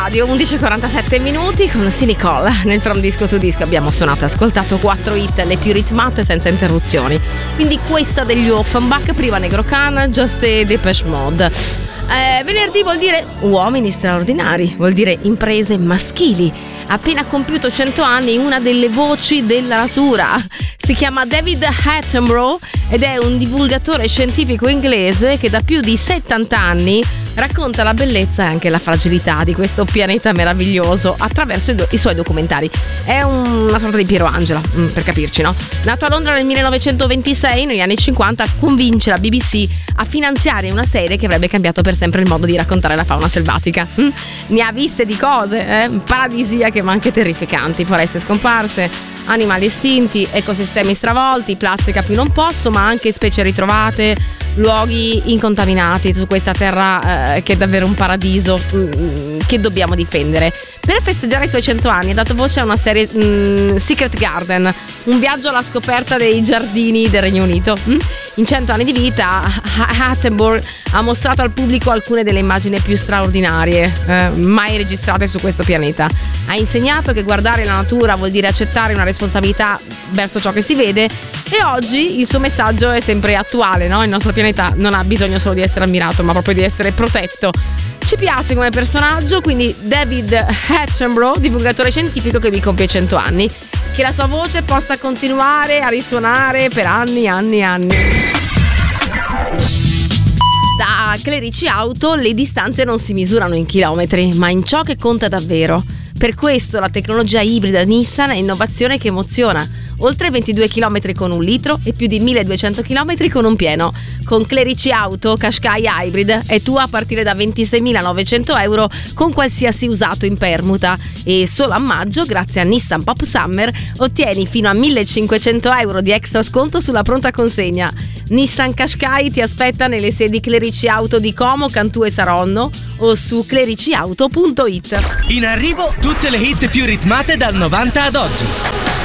radio, 11:47 minuti con Nicole. Nel From Disco to Disco abbiamo suonato e ascoltato 4 hit, le più ritmate senza interruzioni. Quindi questa degli Offenbach, prima Negro Khan, Just a Depeche Mode. Venerdì vuol dire uomini straordinari, vuol dire imprese maschili. Appena compiuto 100 anni, una delle voci della natura. Si chiama David Attenborough ed è un divulgatore scientifico inglese che da più di 70 anni racconta la bellezza e anche la fragilità di questo pianeta meraviglioso attraverso i suoi documentari. È una sorta di Piero Angela, per capirci, no? Nato a Londra nel 1926, negli anni 50 convince la BBC a finanziare una serie che avrebbe cambiato per sempre il modo di raccontare la fauna selvatica. Ne ha viste di cose, paradisiache ma anche terrificanti, foreste scomparse, animali estinti, ecosistemi stravolti, plastica più non posso, ma anche specie ritrovate, luoghi incontaminati su questa terra che è davvero un paradiso che dobbiamo difendere. Per festeggiare i suoi 100 anni ha dato voce a una serie Secret Garden, un viaggio alla scoperta dei giardini del Regno Unito. In 100 anni di vita Attenborough ha mostrato al pubblico alcune delle immagini più straordinarie mai registrate su questo pianeta. Ha insegnato che guardare la natura vuol dire accettare una responsabilità verso ciò che si vede, e oggi il suo messaggio è sempre attuale, no? Il nostro pianeta non ha bisogno solo di essere ammirato, ma proprio di essere protetto. Ci piace come personaggio, quindi David Attenborough, divulgatore scientifico che vi compie 100 anni. Che la sua voce possa continuare a risuonare per anni e anni e anni. Da Clerici Auto le distanze non si misurano in chilometri, ma in ciò che conta davvero. Per questo la tecnologia ibrida Nissan è innovazione che emoziona. Oltre 22 km con un litro e più di 1200 km con un pieno. Con Clerici Auto Qashqai Hybrid è tua a partire da 26.900 euro con qualsiasi usato in permuta. E solo a maggio, grazie a Nissan Pop Summer, ottieni fino a 1.500 euro di extra sconto sulla pronta consegna. Nissan Qashqai ti aspetta nelle sedi Clerici Auto di Como, Cantù e Saronno o su clericiauto.it. In arrivo tutte le hit più ritmate dal 90 ad oggi.